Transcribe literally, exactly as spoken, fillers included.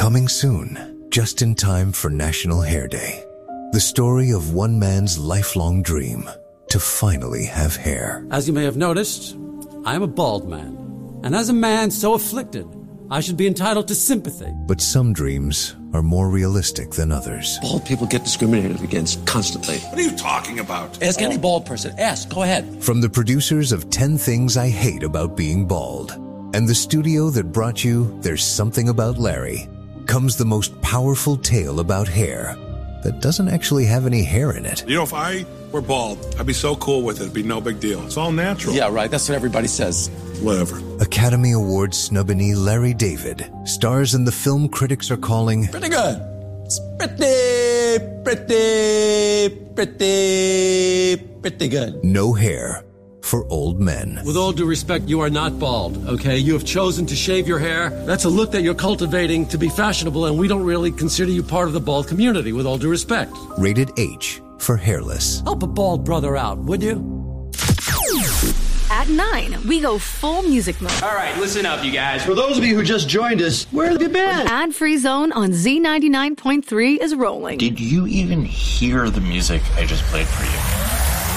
Coming soon, just in time for National Hair Day. The story of one man's lifelong dream to finally have hair. As you may have noticed, I am a bald man. And as a man so afflicted, I should be entitled to sympathy. But some dreams are more realistic than others. Bald people get discriminated against constantly. What are you talking about? Ask any bald person. Ask. Go ahead. From the producers of ten Things I Hate About Being Bald and the studio that brought you There's Something About Larry, comes the most powerful tale about hair that doesn't actually have any hair in it. You know, if I were bald, I'd be so cool with it. It'd be no big deal. It's all natural. Yeah, right. That's what everybody says. Whatever. Academy Award snubbinee Larry David stars in the film critics are calling pretty good. It's pretty, pretty, pretty, pretty good. No Hair for Old Men. With all due respect, you are not bald, okay? You have chosen to shave your hair. That's a look that you're cultivating to be fashionable, and we don't really consider you part of the bald community, with all due respect. Rated H for Hairless. Help a bald brother out, would you? At nine, we go full music mode. All right, listen up, you guys. For those of you who just joined us, where have you been? Ad-free zone on Z ninety-nine point three is rolling. Did you even hear the music I just played for you?